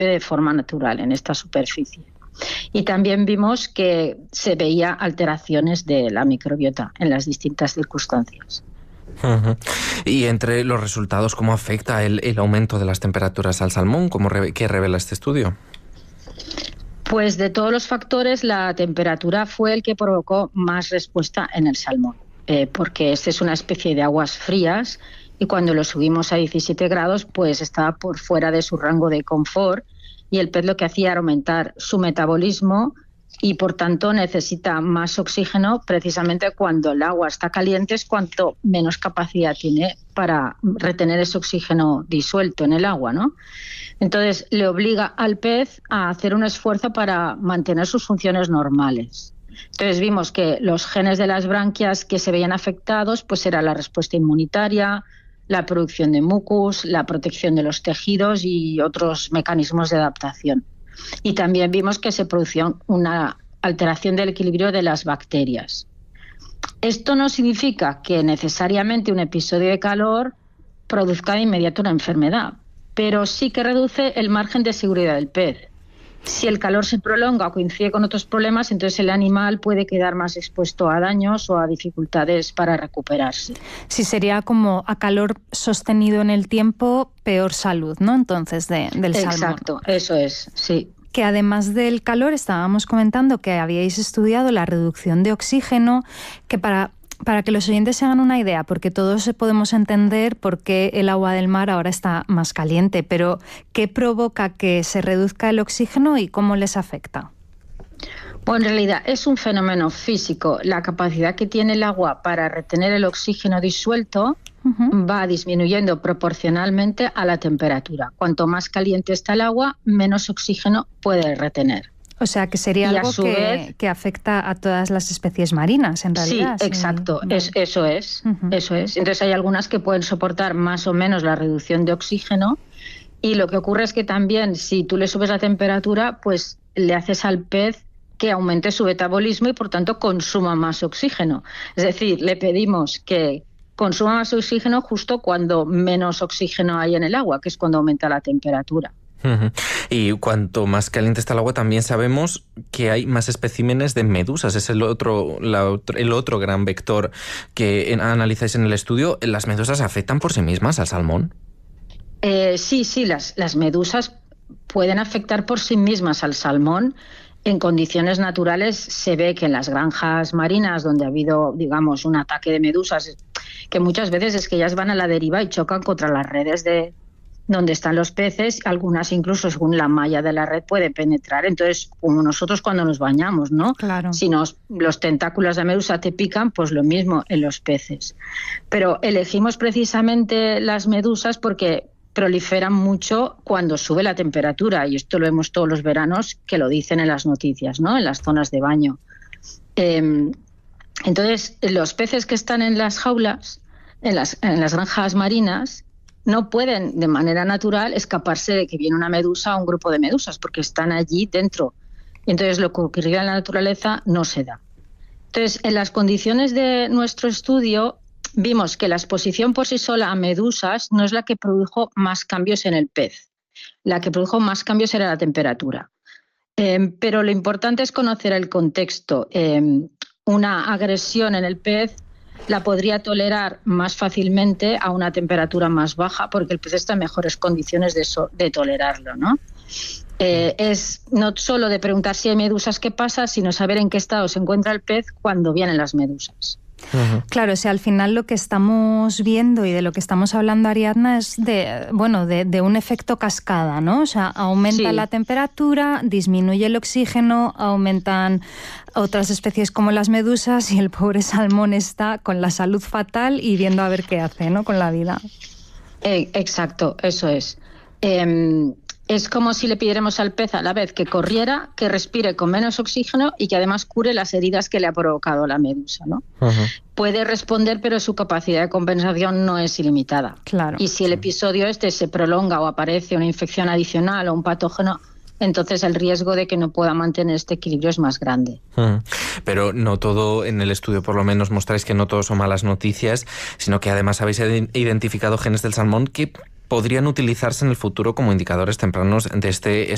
escape de forma natural en esta superficie. Y también vimos que se veía alteraciones de la microbiota en las distintas circunstancias. Uh-huh. Y entre los resultados, ¿cómo afecta el aumento de las temperaturas al salmón? ¿Qué revela este estudio? Pues de todos los factores, la temperatura fue el que provocó más respuesta en el salmón, porque este es una especie de aguas frías y cuando lo subimos a 17 grados, pues estaba por fuera de su rango de confort y el pez lo que hacía era aumentar su metabolismo y por tanto necesita más oxígeno. Precisamente cuando el agua está caliente es cuanto menos capacidad tiene para retener ese oxígeno disuelto en el agua, ¿no? Entonces le obliga al pez a hacer un esfuerzo para mantener sus funciones normales. Entonces vimos que los genes de las branquias que se veían afectados pues era la respuesta inmunitaria, la producción de mucus, la protección de los tejidos y otros mecanismos de adaptación. Y también vimos que se producía una alteración del equilibrio de las bacterias. Esto no significa que necesariamente un episodio de calor produzca de inmediato una enfermedad, pero sí que reduce el margen de seguridad del pez. Si el calor se prolonga o coincide con otros problemas, entonces el animal puede quedar más expuesto a daños o a dificultades para recuperarse. Sí, sería como a calor sostenido en el tiempo, peor salud, ¿no? Entonces, del salmón. Exacto, eso es, sí. Que además del calor, estábamos comentando que habíais estudiado la reducción de oxígeno, que para que los oyentes se hagan una idea, porque todos podemos entender por qué el agua del mar ahora está más caliente, pero ¿qué provoca que se reduzca el oxígeno y cómo les afecta? Bueno, en realidad es un fenómeno físico. La capacidad que tiene el agua para retener el oxígeno disuelto va disminuyendo proporcionalmente a la temperatura. Cuanto más caliente está el agua, menos oxígeno puede retener. O sea, que sería algo que afecta a todas las especies marinas, en realidad. Sí, exacto. Eso es. Eso es. Entonces hay algunas que pueden soportar más o menos la reducción de oxígeno y lo que ocurre es que también si tú le subes la temperatura, pues le haces al pez que aumente su metabolismo y por tanto consuma más oxígeno. Es decir, le pedimos que consuma más oxígeno justo cuando menos oxígeno hay en el agua, que es cuando aumenta la temperatura. Y cuanto más caliente está el agua, también sabemos que hay más especímenes de medusas. Es el otro gran vector que analizáis en el estudio. ¿Las medusas afectan por sí mismas al salmón? Sí, las medusas pueden afectar por sí mismas al salmón. En condiciones naturales se ve que en las granjas marinas donde ha habido, digamos, un ataque de medusas, que muchas veces es que ellas van a la deriva y chocan contra las redes de donde están los peces, algunas incluso según la malla de la red puede penetrar. Entonces, como nosotros cuando nos bañamos, ¿no? Claro. Si los tentáculos de medusa te pican, pues lo mismo en los peces. Pero elegimos precisamente las medusas porque proliferan mucho cuando sube la temperatura, y esto lo vemos todos los veranos que lo dicen en las noticias, ¿no? En las zonas de baño. Entonces, los peces que están en las jaulas, en las granjas marinas, no pueden de manera natural escaparse de que viene una medusa o un grupo de medusas, porque están allí dentro. Entonces, lo que ocurriría en la naturaleza no se da. Entonces, en las condiciones de nuestro estudio, vimos que la exposición por sí sola a medusas no es la que produjo más cambios en el pez. La que produjo más cambios era la temperatura. Pero lo importante es conocer el contexto. Una agresión en el pez la podría tolerar más fácilmente a una temperatura más baja porque el pez está en mejores condiciones de tolerarlo, ¿no? Es no solo de preguntar si hay medusas qué pasa, sino saber en qué estado se encuentra el pez cuando vienen las medusas. Claro, o sea, al final lo que estamos viendo y de lo que estamos hablando, Ariadna, es de un efecto cascada, ¿no? O sea, aumenta la temperatura, disminuye el oxígeno, aumentan otras especies como las medusas y el pobre salmón está con la salud fatal y viendo a ver qué hace, ¿no? Con la vida. Exacto, eso es. Es como si le pidiéramos al pez a la vez que corriera, que respire con menos oxígeno y que además cure las heridas que le ha provocado la medusa, ¿no? Puede responder, pero su capacidad de compensación no es ilimitada. Claro. Y si el episodio se prolonga o aparece una infección adicional o un patógeno, entonces el riesgo de que no pueda mantener este equilibrio es más grande. Pero no todo, en el estudio por lo menos mostráis que no todo son malas noticias, sino que además habéis identificado genes del salmón que podrían utilizarse en el futuro como indicadores tempranos de este